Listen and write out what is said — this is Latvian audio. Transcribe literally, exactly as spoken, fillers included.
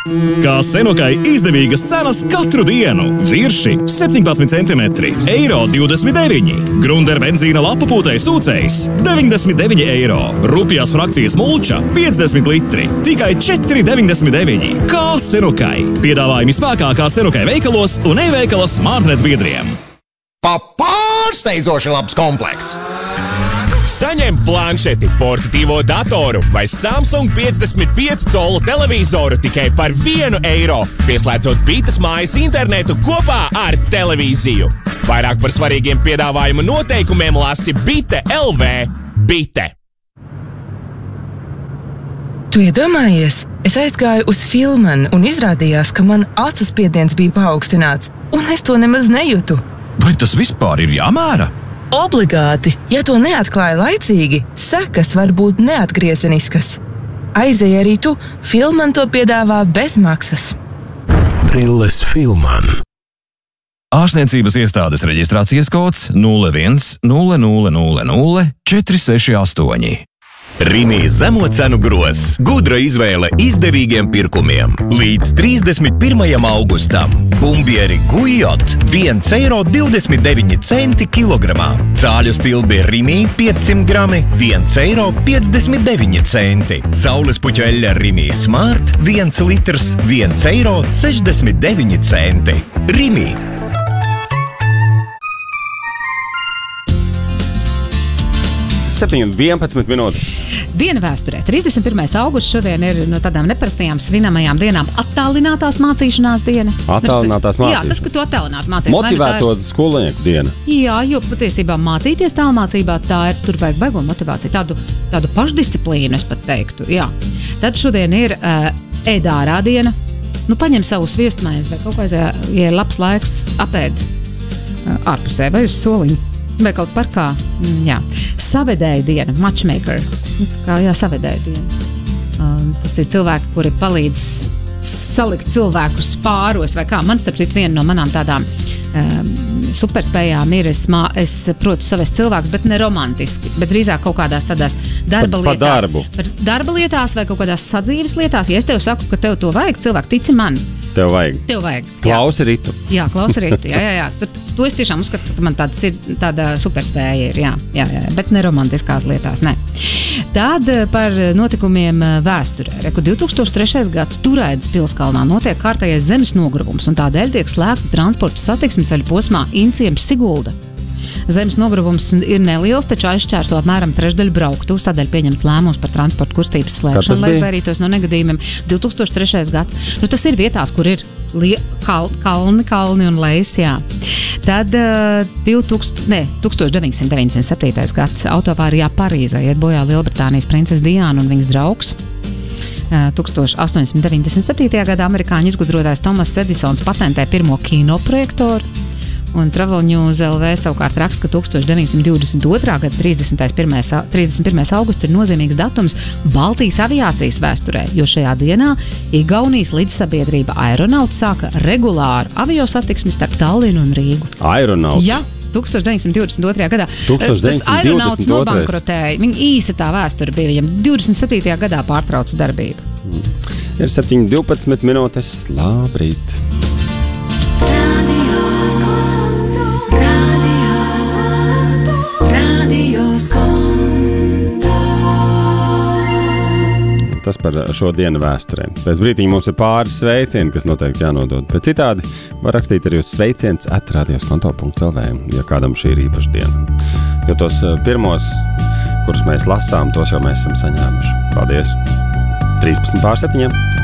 Kā Senokai izdevīgas cenas katru dienu. Virši septiņpadsmit centimetri, eiro divdesmit deviņi. Grunder benzīna lapapūtei sūcējs deviņdesmit deviņi eiro. Rupjās frakcijas mulča piecdesmit litri, tikai četri deviņdesmit deviņi. Kā Senokai. Piedāvājumi spēkā kā Senokai veikalos un e-veikala Smartnet biedriem. Pa pārsteidzoši labs komplekts! Saņem planšeti, portatīvo datoru vai Samsung piecdesmit pieci colu televizoru tikai par vienu eiro, pieslēdzot Bites mājas internetu kopā ar televīziju. Vairāk par svarīgiem piedāvājumu noteikumiem lasi Bite L V. Bite. Tu iedomājies? Es aizgāju uz Filmanu un izrādījās, ka man acu spiediens bija paaugstināts, un es to nemaz nejūtu. Vai tas vispār ir jāmēra? Obligāti, ja to neatklāja laicīgi, sekas var būt neatgriezeniskas. Aizej arī tu, Filman to piedāvā bez maksas. Brilles Filman. Ārstniecības iestādes reģistrācijas kods nulle viens nulle nulle nulle nulle četri seši astoņi. Rimi zemo cenu gros. Gudra izvēle izdevīgiem pirkumiem. Līdz trīsdesmit pirmajam augustam. Bumbieri Gujot viens eiro divdesmit deviņi centi kilogramā. Cāļu stilbi Rimi piecsimt grami viens eiro piecdesmit deviņi centi. Saules puķu eļļa Rimi Smart viens litrs viens eiro sešdesmit deviņi centi. Rimi. septiņi un vienpadsmit minūtes. Diena vēsturē. trīsdesmit pirmais augusts šodien ir no tādām neparastajām svinamajām dienām attālinātās mācīšanās diena. Attālinātās mācīšanās. Jā, tas, ka tu attālināt mācīšanās. Motivēto skolnieku diena. Jā, jo patiesībā mācīties tālmācībā tā ir, tur vajag baigo motivāciju, tādu, tādu pašdisciplīnu, es pat teiktu. Jā. Tad šodien ir uh, ēdārā diena. Nu, paņem savu sviestmaizi vai kaut kā, ja ir labs laiks apēd uh, ārpusē vai uz soliņu. Vai kaut par kā, jā, savedēju diena, matchmaker, kā jā, savedēju diena. Um, tas ir cilvēki, kuri palīdz salikt cilvēkus pāros, vai kā, man starp citu viena no manām tādām um, superspējām ir, es, mā, es protu savest cilvēkus, bet ne romantiski, bet drīzāk kaut kādās tādās darba pa, lietās. Pa darbu. Par darba lietās vai kaut kādās sadzīves lietās. Ja es tev saku, ka tev to vajag, cilvēki tici man. Tev vajag. Tev vajag. Klausi ritu. Jā, klausi ritu, jā, jā, jā. Tur, to es tiešām uzskatu, ka man tāds ir, tāda superspēja ir, jā, jā, jā, bet ne romantiskās lietās, ne. Tad par notikumiem vēsturē. Reku divi tūkstoši trešais gads Turaidas pilskalnā notiek kārtējais zemes nogruvums, un tādēļ tiek slēgta transporta satiksme ceļu posmā Inciems Sigulda. Zemes nogruvums ir neliels, taču aizšķērso apmēram trešdaļu brauktuves, tādēļ pieņemts lēmums par transporta kustības slēgšanu, lai izvairītos no negadījumiem. divi tūkstoši trešais gads. Nu, tas ir vietās, kur ir lie, kal, kalni, kalni un lejas, jā. Tad uh, divtūkstoši, ne, tūkstoš deviņsimt deviņdesmit septītais gads autovārijā Parīzē iet bojā Lielbritānijas princese Diana un viņas draugs. Uh, tūkstoš astoņsimt deviņdesmit septītajā gadā amerikāņu izgudrotais Tomas Edisons patentē pirmo kinoprojektoru. Un Travel News L V savukārt raksta, ka tūkstoš deviņsimt divdesmit otrā gada trīsdesmit pirmais augusts ir nozīmīgs datums Baltijas aviācijas vēsturē, jo šajā dienā Igaunijas līdzsabiedrība Aeronauts sāka regulāru aviosatiksmi starp Tallinu un Rīgu. Aeronauts? Jā, tūkstoš deviņsimt divdesmit otrajā gadā. tūkstoš deviņsimt divdesmit otrais. Tas Aeronauts nobankrotēja. Viņa īsa tā vēsture bija viņam. divdesmit septītajā gadā pārtrauca darbību. Mm. Ir septiņi divpadsmit minūtes. Labrīt. Tas par šo dienu vēsturē. Pēc brītiņa mums ir pāris sveicieni, kas noteikti jānodod. Bet citādi var rakstīt arī uz sveiciens at radioskonto punkts el vē, ja kādam šī ir īpaša diena. Jo tos pirmos, kurus mēs lasām, tos jau mēs esam saņēmuši. Paldies! trīsdesmit pār septiņiem.